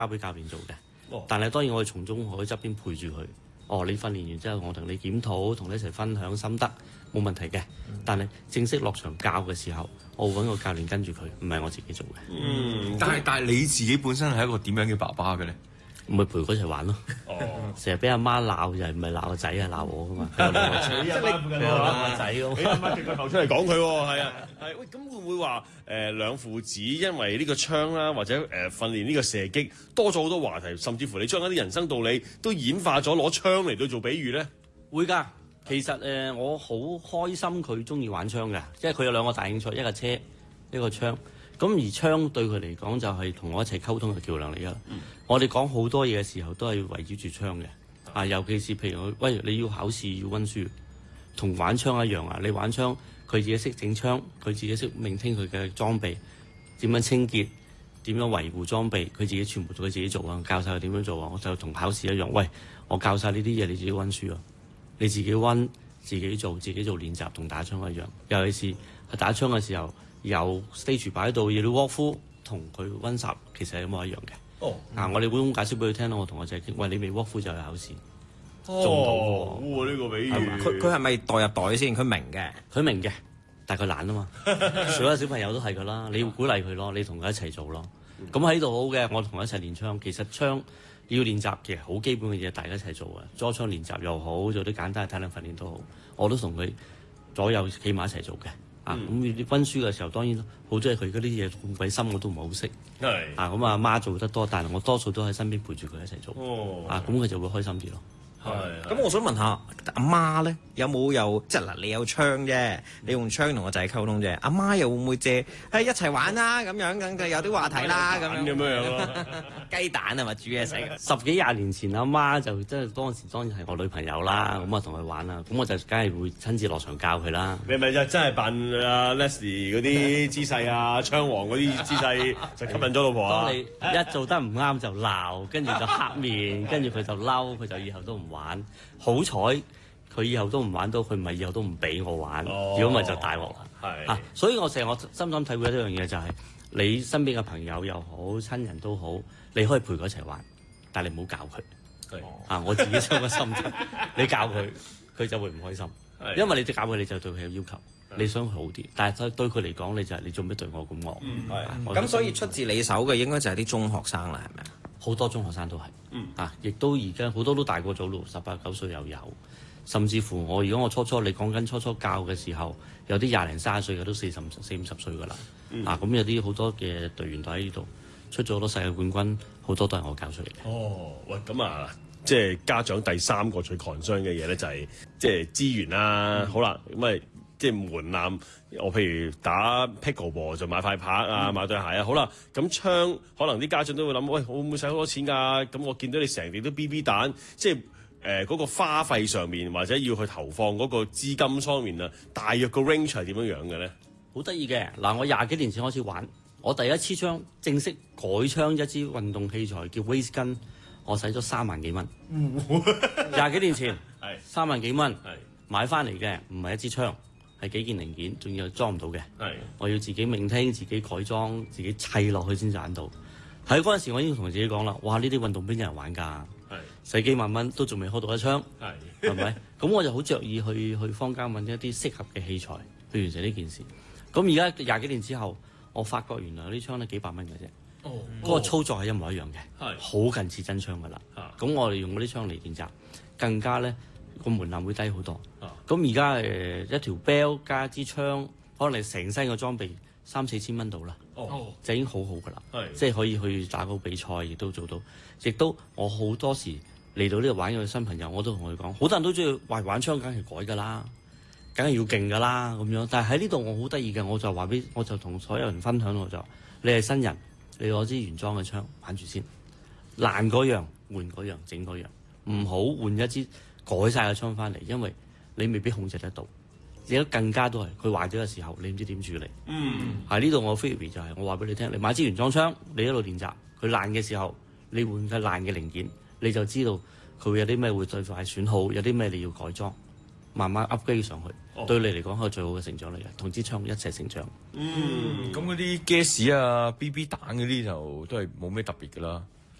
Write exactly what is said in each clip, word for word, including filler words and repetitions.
交俾教練做嘅。 哦、 但係當然我哋從中喺側邊陪住佢。哦，你訓練完之後，我同你檢討，同你一齊分享心得，冇問題嘅。嗯、但係正式落場教嘅時候，我會揾個教練跟住佢，唔係我自己做嘅。 嗯，但係但係你自己本身係一個點樣嘅爸爸嘅咧？ 咪陪佢一齊玩咯。 哦， 成日俾阿媽鬧，又唔係鬧個仔啊，鬧我噶嘛。 佢阿媽附近鬧個仔咁。 你阿媽直個頭出嚟講佢喎，係啊，係喂，咁會唔會話誒、呃、兩父子因為呢個槍啦，或者誒、呃、訓練呢個射擊多咗好多話題，甚至乎你將一啲人生道理都演化咗攞槍嚟到做比喻咧？ 會㗎。其實誒、呃，我好開心佢中意玩槍嘅，即係佢有兩個大興趣，一個車，一個槍。咁而槍對佢嚟講就係同我一齊溝通嘅橋梁嚟㗎。嗯、我哋講好多嘢嘅時候都係圍繞住槍嘅。啊，尤其是譬如喂，你要考試要溫書，同玩槍一樣啊！你玩槍，佢自己識整槍，佢自己識命聽佢嘅裝備，點樣清潔，點樣維護裝備，佢自己全部佢自己做啊！教晒佢點樣做啊！我就同考試一樣，喂，我教晒呢啲嘢，你自己溫書啊！你自己溫，自己做，自己做練習，同打槍一樣。尤其是打槍嘅時候。有 stage 擺喺度，要你 walk through 同佢溫習，其實係一模一樣嘅。哦，嗱、嗯，我哋會咁解釋俾佢聽咯。我同我仔傾，喂，你未 walk through 就去考試， 哦、做唔到喎。哇，呢、呢個比喻， 佢佢係咪代入袋先？佢明嘅， 佢明嘅，但係佢懶啊嘛。所有小朋友都係㗎啦，你要鼓勵佢咯，你同佢一齊做咯。咁喺度好嘅，我同佢一齊練槍。其實槍要練習嘅好基本嘅嘢，大家一齊做嘅。揸槍練習又好，做啲簡單嘅體能訓練都好，我都同佢左右企埋一齊做嘅。啊，咁你溫書嘅時候，當然好多係佢嗰啲嘢咁鬼深，我都唔係好識。係是啊，咁阿媽做得多，但係我多數都喺身邊陪住佢一齊做。哦，啊，咁佢就會開心啲咯。 係。咁我想問下阿媽咧，有冇有即係嗱？你有槍啫，你用槍同個仔溝通啫。阿媽又會唔會借？誒一齊玩啦，咁樣咁就有啲話題啦，咁樣。 咁樣樣咯。 雞蛋係咪煮嘢食？ 十幾廿年前阿媽就即係當時當然係我女朋友啦，咁啊同佢玩啦，咁我就梗係會親自落場教佢啦。 你係咪就真係扮阿 Leslie 嗰啲姿勢啊，槍王嗰啲姿勢就吸引咗老婆啊？ 當你一做得唔啱就鬧，跟住就黑面，跟住佢就嬲，佢就以後都唔玩。好彩佢以後都唔玩到，佢唔係以後都唔俾我玩。如果唔係就大鑊啦。係啊，所以我成日我深深體會一樣嘢就係、是，你身邊嘅朋友又好，親人都好，你可以陪佢一齊玩，但係你唔好教佢。係啊，我自己將個心態，你教佢，佢就會唔開心。係因為你教佢，你就對佢有要求，你想佢好啲，但係對佢嚟講，你就係、是、你做咩對我咁惡？ 嗯，係。咁所以出自你手嘅應該就係啲中學生啦，係咪啊？ 好多中學生都係， 嗯、 啊，亦都而家好多都大過咗咯，十八九歲又有，甚至乎我如果我初初你講緊初初教嘅時候，有啲廿零三十歲嘅都四十四五十歲㗎啦，嗯、啊，咁有啲好多嘅隊員都喺呢度出咗好多世界冠軍，好多都係我教出嚟嘅。 哦，喂，咁啊，即係家長第三個最 concern 嘅嘢咧，就係即係資源啦。嗯、好啦，咁啊。即係門檻，我譬如打 pickleball 就買塊拍啊，嗯、買對鞋啊，好啦，咁槍可能啲家長都會諗，喂，會唔會使好多錢㗎？咁我見到你成地都 B B 彈，即係誒嗰個花費上面或者要去投放嗰個資金方面啊，大約個 range 係點樣樣嘅咧？ 好得意嘅，嗱，我廿幾年前開始玩，我第一支槍正式改槍一支運動器材叫 waist gun，我使咗三萬幾蚊。廿幾年前係三萬幾蚊，係買翻嚟嘅，唔係一支槍。係幾件零件，仲要裝唔到嘅。係的，我要自己命聽、自己改裝、自己砌落去先賺到。喺嗰陣時，我已經同自己講啦，哇！呢啲運動邊有人玩㗎？係的，使幾萬蚊都仲未開到一槍。係的，係咪？咁我就好着意去去坊間揾一啲適合嘅器材去完成呢件事。咁而家廿幾年之後，我發覺原來啲槍咧幾百蚊嘅啫。哦，嗰個操作係一模一樣嘅。係的，好近似真槍㗎啦。咁的我哋用嗰啲槍嚟練習，更加咧。個門檻會低好多，咁而家誒一條 belt 加支槍，可能你成身嘅裝備三四千蚊到啦，哦，就已經好好噶啦，係，即係可以去打個比賽，亦都做到，亦都我好多時嚟到呢度玩嘅新朋友，我都同佢講，好多人都中意話玩槍，梗係改噶啦，梗係要勁噶啦咁樣，但係喺呢度我好得意嘅，我就話俾，我就同所有人分享我就，你係新人，你攞支原裝嘅槍玩住先，爛嗰樣換嗰樣整嗰樣，唔好換一支。改晒個槍翻嚟，因為你未必控制得到，而家更加都係佢壞咗嘅時候，你唔知點處理。嗯，喺呢度我 theory 就係、是、我話俾你聽，你買支原裝槍，你一路練習，佢爛嘅時候，你換嘅爛嘅零件，你就知道佢會有啲咩會最快損耗，有啲咩你要改裝，慢慢 upgrade 上去，哦、對你嚟講係最好嘅成長嚟嘅，同支槍一齊成長。 嗯，咁嗰啲 gas 啊、B B 彈嗰啲就都係冇咩特別㗎啦。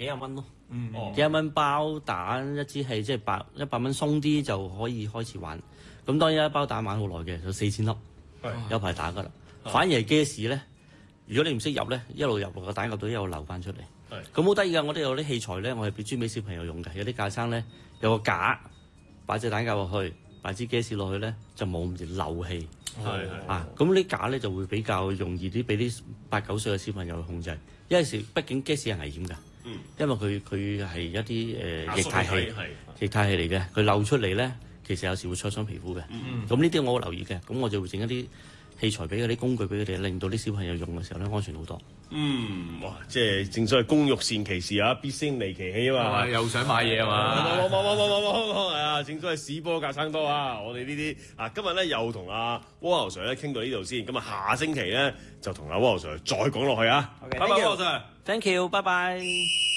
幾廿蚊咯。 嗯哦幾廿蚊包蛋一支氣，即係百一百蚊鬆啲就可以開始玩。咁當然一包蛋玩好耐嘅，有四千粒，有排打噶啦。反而係街市咧，如果你唔識入咧，一路入落個蛋殼度，一路流翻出嚟。咁好得意㗎！我哋有啲器材咧，我係俾專俾小朋友用嘅。有啲架生咧有個架，擺隻蛋殼落去，擺支街市落去咧，就冇咁易漏氣。 係係啊，咁呢架咧就會比較容易啲，俾啲八九歲嘅小朋友去控制。因為時畢竟 gas 係危險㗎， 嗯、 因為佢佢係一啲誒、呃、液態氣， 係液態氣嚟嘅，佢漏出嚟咧，其實有時會灼傷皮膚嘅。咁呢啲我會留意嘅，咁我就會整一啲器材俾佢啲工具俾佢哋，令到啲小朋友用嘅時候咧安全好多。 嗯，哇！即係正所謂工欲善其事啊，必先利其器啊嘛。 又想買嘢啊嘛？ 冇冇冇冇冇冇冇冇係啊！正所謂屎波架生多啊！我哋呢啲啊，今日咧又同阿蝸牛 Sir 咧傾到呢度先，咁啊下星期咧就同阿蝸牛 Sir 再講落去啊。 OK， 拜拜，蝸牛 Sir。 Thank you，拜拜。